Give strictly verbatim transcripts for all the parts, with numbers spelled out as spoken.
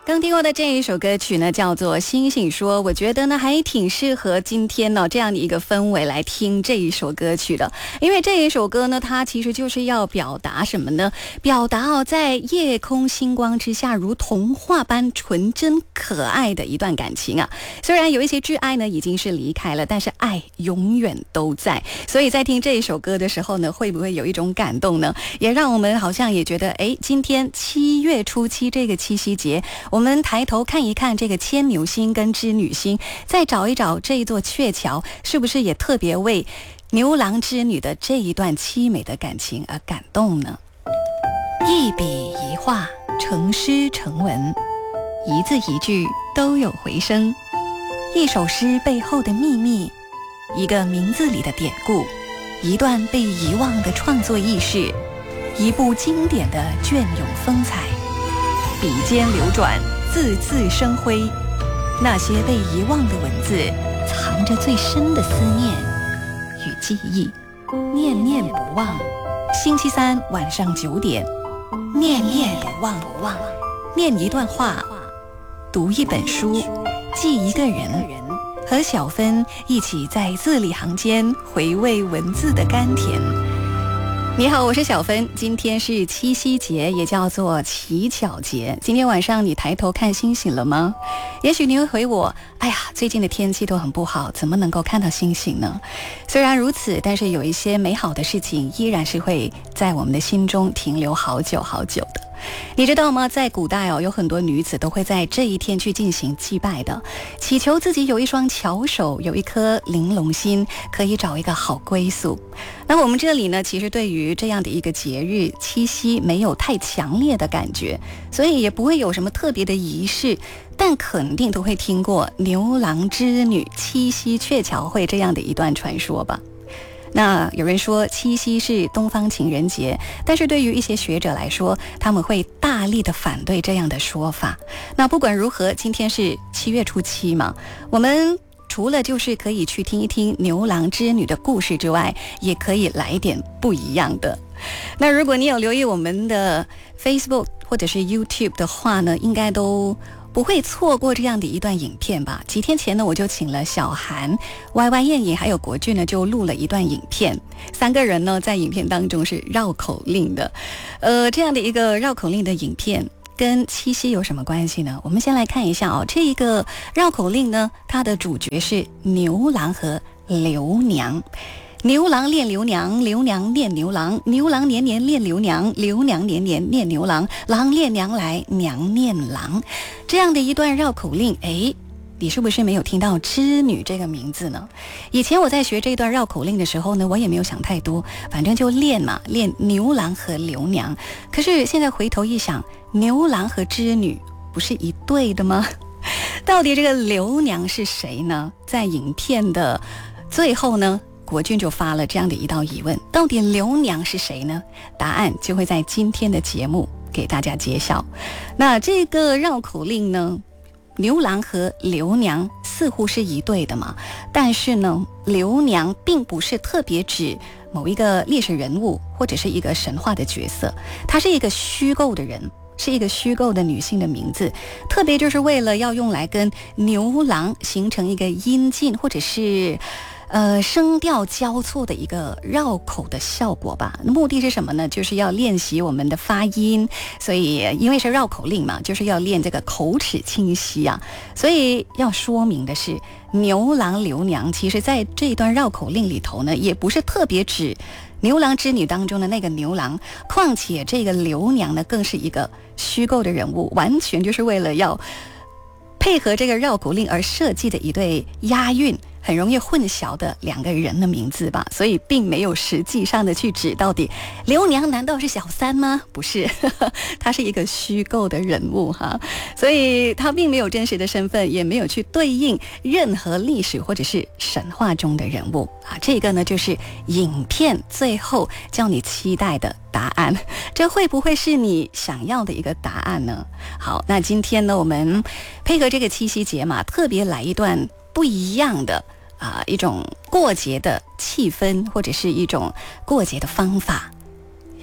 刚听过的这一首歌曲呢，叫做《星星说》，我觉得呢还挺适合今天呢这样的一个氛围来听这一首歌曲的，因为这一首歌呢，它其实就是要表达什么呢？表达哦，在夜空星光之下，如童话般纯真可爱的一段感情啊。虽然有一些挚爱呢已经是离开了，但是爱永远都在。所以在听这一首歌的时候呢，会不会有一种感动呢？也让我们好像也觉得，哎，今天七月初七这个七夕节。我们抬头看一看这个牵牛星跟织女星，再找一找这一座鹊桥，是不是也特别为牛郎织女的这一段凄美的感情而感动呢？一笔一画，成诗成文，一字一句都有回声。一首诗背后的秘密，一个名字里的典故，一段被遗忘的创作轶事，一部经典的隽永风采。笔尖流转，字字生辉，那些被遗忘的文字，藏着最深的思念与记忆，念念不忘。星期三晚上九点，念念不忘，念一段话，读一本书，记一个人，和小芬一起在字里行间回味文字的甘甜。你好，我是小芬。今天是七夕节，也叫做乞巧节。今天晚上你抬头看星星了吗？也许你会回我，哎呀，最近的天气都很不好，怎么能够看到星星呢？虽然如此，但是有一些美好的事情依然是会在我们的心中停留好久好久的。你知道吗？在古代哦，有很多女子都会在这一天去进行祭拜的，祈求自己有一双巧手，有一颗玲珑心，可以找一个好归宿。那我们这里呢，其实对于这样的一个节日七夕没有太强烈的感觉，所以也不会有什么特别的仪式，但肯定都会听过牛郎织女七夕鹊桥会这样的一段传说吧。那有人说七夕是东方情人节，但是对于一些学者来说，他们会大力的反对这样的说法。那不管如何，今天是七月初七嘛，我们除了就是可以去听一听牛郎织女的故事之外，也可以来一点不一样的。那如果你有留意我们的 Facebook 或者是 YouTube 的话呢，应该都不会错过这样的一段影片吧。几天前呢，我就请了小韩、Y Y 燕燕还有国俊呢，就录了一段影片。三个人呢，在影片当中是绕口令的。呃，这样的一个绕口令的影片跟七夕有什么关系呢？我们先来看一下哦，这一个绕口令呢，它的主角是牛郎和刘娘。牛郎恋刘娘，刘娘恋牛郎，牛郎年年恋刘娘，刘娘年年恋牛郎，郎恋娘来，娘念郎。这样的一段绕口令，诶，你是不是没有听到织女这个名字呢？以前我在学这段绕口令的时候呢，我也没有想太多，反正就练嘛，练牛郎和刘娘。可是现在回头一想，牛郎和织女不是一对的吗？到底这个刘娘是谁呢？在影片的最后呢，国俊就发了这样的一道疑问，到底刘娘是谁呢？答案就会在今天的节目给大家揭晓。那这个绕口令呢，牛郎和刘娘似乎是一对的嘛，但是呢，刘娘并不是特别指某一个历史人物或者是一个神话的角色，它是一个虚构的人，是一个虚构的女性的名字，特别就是为了要用来跟牛郎形成一个音近或者是呃，声调交错的一个绕口的效果吧。目的是什么呢？就是要练习我们的发音，所以因为是绕口令嘛，就是要练这个口齿清晰啊。所以要说明的是，牛郎刘娘其实在这一段绕口令里头呢，也不是特别指牛郎织女当中的那个牛郎，况且这个刘娘呢，更是一个虚构的人物，完全就是为了要配合这个绕口令而设计的一对押韵很容易混淆的两个人的名字吧，所以并没有实际上的去指到底刘娘难道是小三吗？不是，她是一个虚构的人物哈，所以她并没有真实的身份，也没有去对应任何历史或者是神话中的人物啊。这个呢，就是影片最后叫你期待的答案，这会不会是你想要的一个答案呢？好，那今天呢，我们配合这个七夕节嘛，特别来一段不一样的啊、呃，一种过节的气氛，或者是一种过节的方法。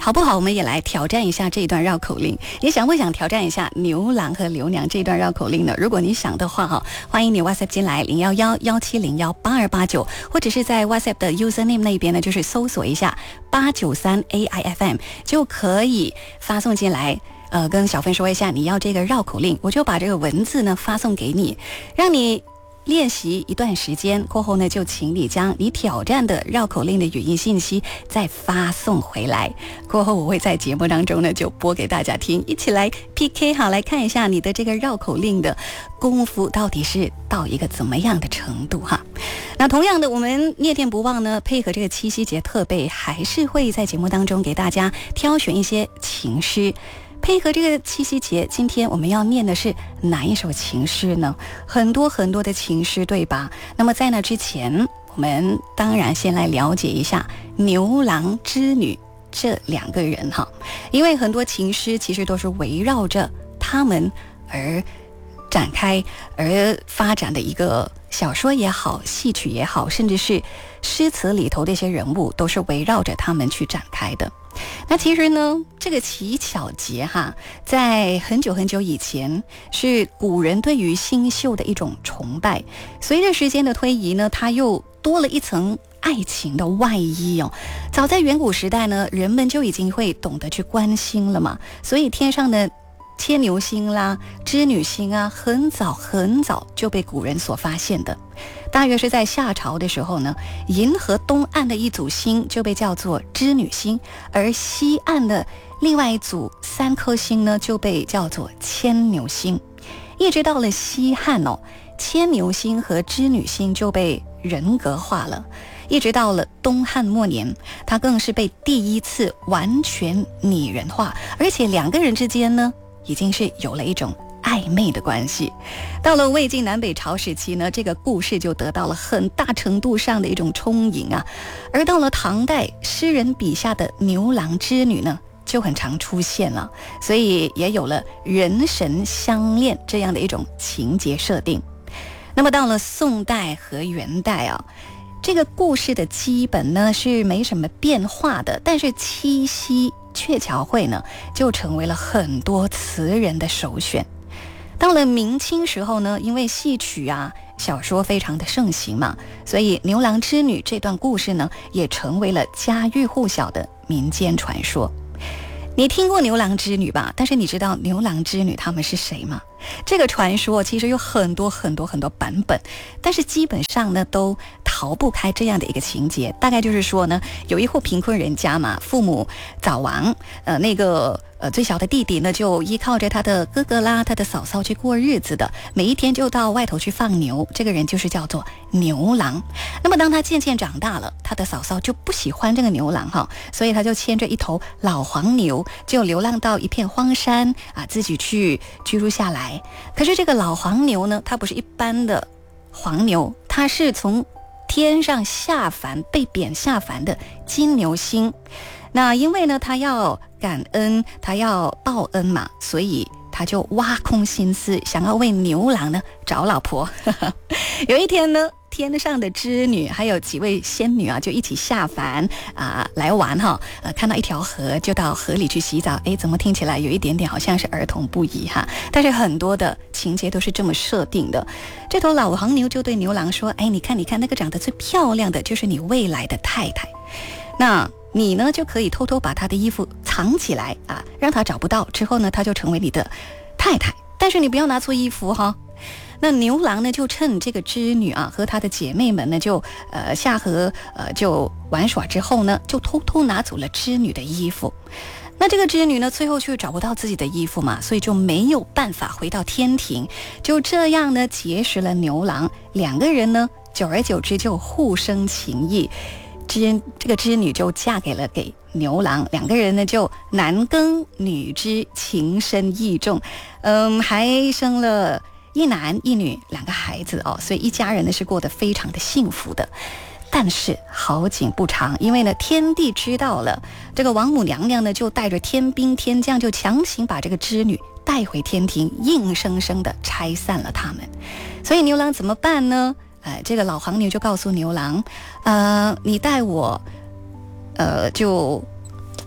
好不好？我们也来挑战一下这一段绕口令。你想不想挑战一下牛郎和刘娘这一段绕口令呢？如果你想的话哈，欢迎你 WhatsApp 进来零幺幺幺七零幺八二八九，或者是在 WhatsApp 的 username 那边呢，就是搜索一下八九三 A I F M 就可以发送进来。呃，跟小芬说一下你要这个绕口令，我就把这个文字呢发送给你，让你练习一段时间过后呢，就请你将你挑战的绕口令的语音信息再发送回来。过后我会在节目当中呢就播给大家听，一起来 P K 好，来看一下你的这个绕口令的功夫到底是到一个怎么样的程度哈。那同样的，我们念念不忘呢，配合这个七夕节特备，还是会在节目当中给大家挑选一些情诗。配合这个七夕节，今天我们要念的是哪一首情诗呢？很多很多的情诗，对吧？那么在那之前，我们当然先来了解一下牛郎织女这两个人哈，因为很多情诗其实都是围绕着他们而展开而发展的一个小说也好，戏曲也好，甚至是诗词里头的一些人物，都是围绕着他们去展开的。那其实呢，这个乞巧节哈，在很久很久以前是古人对于星宿的一种崇拜。随着时间的推移呢，它又多了一层爱情的外衣哦。早在远古时代呢，人们就已经会懂得去观星了嘛，所以天上的牵牛星啦、织女星啊，很早很早就被古人所发现的。大约是在夏朝的时候呢，银河东岸的一组星就被叫做织女星，而西岸的另外一组三颗星呢就被叫做牵牛星。一直到了西汉哦，牵牛星和织女星就被人格化了。一直到了东汉末年，它更是被第一次完全拟人化，而且两个人之间呢已经是有了一种暧昧的关系。到了魏晋南北朝时期呢，这个故事就得到了很大程度上的一种充盈啊。而到了唐代，诗人笔下的牛郎织女呢就很常出现了，所以也有了人神相恋这样的一种情节设定。那么到了宋代和元代啊，这个故事的基本呢是没什么变化的，但是七夕鹊桥会呢就成为了很多词人的首选。到了明清时候呢，因为戏曲啊小说非常的盛行嘛，所以牛郎织女这段故事呢也成为了家喻户晓的民间传说。你听过牛郎织女吧？但是你知道牛郎织女他们是谁吗？这个传说其实有很多很多很多版本，但是基本上呢都逃不开这样的一个情节。大概就是说呢，有一户贫困人家嘛，父母早亡，呃，那个呃最小的弟弟呢就依靠着他的哥哥啦、他的嫂嫂去过日子的，每一天就到外头去放牛，这个人就是叫做牛郎。那么当他渐渐长大了，他的嫂嫂就不喜欢这个牛郎哈，所以他就牵着一头老黄牛，就流浪到一片荒山啊，自己去居住下来。可是这个老黄牛呢，它不是一般的黄牛，它是从天上下凡被贬下凡的金牛星。那因为呢他要感恩，他要报恩嘛，所以他就挖空心思想要为牛郎呢找老婆。有一天呢，天上的织女还有几位仙女啊就一起下凡啊、呃、来玩哈，呃看到一条河就到河里去洗澡。诶，怎么听起来有一点点好像是儿童不宜哈？但是很多的情节都是这么设定的。这头老黄牛就对牛郎说：哎，你看你看，那个长得最漂亮的就是你未来的太太，那你呢就可以偷偷把她的衣服藏起来啊，让她找不到，之后呢她就成为你的太太，但是你不要拿错衣服哈。那牛郎呢就趁这个织女啊和她的姐妹们呢就呃下河呃就玩耍之后呢，就偷偷拿走了织女的衣服。那这个织女呢最后却找不到自己的衣服嘛，所以就没有办法回到天庭，就这样呢结识了牛郎，两个人呢久而久之就互生情谊。织这个织女就嫁给了给牛郎，两个人呢就男耕女织，情深意重，嗯，还生了一男一女两个孩子哦，所以一家人呢是过得非常的幸福的。但是好景不长，因为呢天帝知道了，这个王母娘娘呢就带着天兵天将，就强行把这个织女带回天庭，硬生生的拆散了他们。所以牛郎怎么办呢？呃，这个老黄牛就告诉牛郎，呃，你带我，呃，就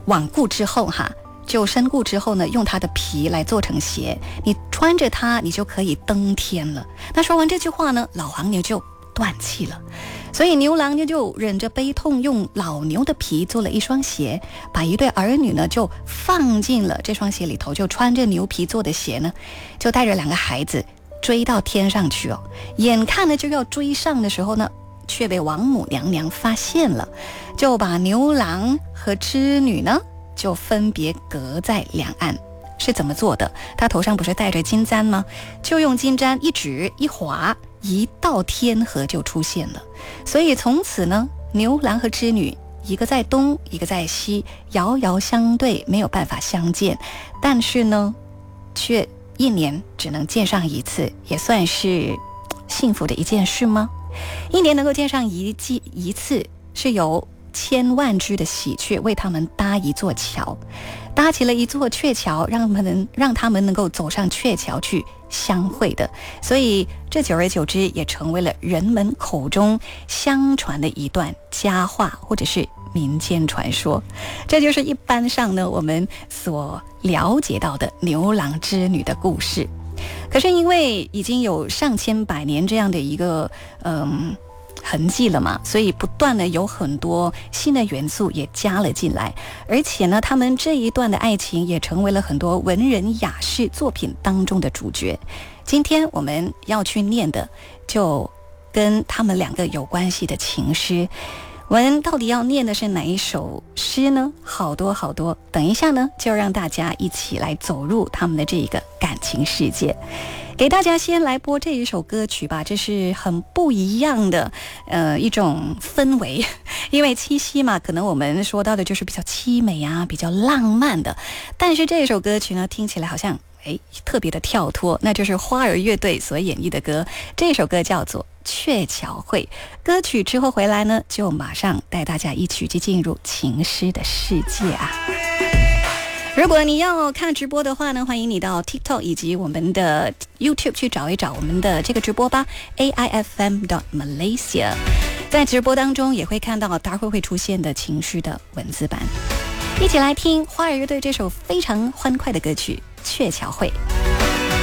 罔顾之后哈，就身故之后呢，用它的皮来做成鞋，你穿着它，你就可以登天了。那说完这句话呢，老黄牛就断气了。所以牛郎呢就忍着悲痛，用老牛的皮做了一双鞋，把一对儿女呢就放进了这双鞋里头，就穿着牛皮做的鞋呢，就带着两个孩子追到天上去哦。眼看呢就要追上的时候呢，却被王母娘娘发现了，就把牛郎和织女呢就分别隔在两岸。是怎么做的？他头上不是戴着金簪吗？就用金簪一指一划，一道天河就出现了。所以从此呢，牛郎和织女一个在东，一个在西，遥遥相对，没有办法相见，但是呢却一年只能见上一次，也算是幸福的一件事吗？一年能够见上一季一次，是由千万只的喜鹊为他们搭一座桥，搭起了一座鹊桥，让他们让他们能够走上鹊桥去相会的。所以这久而久之也成为了人们口中相传的一段佳话，或者是民间传说。这就是一般上呢我们所了解到的牛郎织女的故事。可是因为已经有上千百年这样的一个嗯痕迹了嘛，所以不断的有很多新的元素也加了进来，而且呢他们这一段的爱情也成为了很多文人雅士作品当中的主角。今天我们要去念的就跟他们两个有关系的情诗。我们到底要念的是哪一首诗呢？好多好多，等一下呢就让大家一起来走入他们的这一个感情世界。给大家先来播这一首歌曲吧，这是很不一样的呃一种氛围。因为七夕嘛，可能我们说到的就是比较凄美啊，比较浪漫的，但是这首歌曲呢听起来好像哎特别的跳脱，那就是花儿乐队所演绎的歌。这首歌叫做鹊桥会。歌曲之后回来呢，就马上带大家一起去进入情诗的世界啊。如果你要看直播的话呢，欢迎你到 TikTok 以及我们的 YouTube 去找一找我们的这个直播吧 A I F M dot Malaysia。 在直播当中也会看到待会会出现的情诗的文字版。一起来听花儿乐队这首非常欢快的歌曲《鹊桥会》。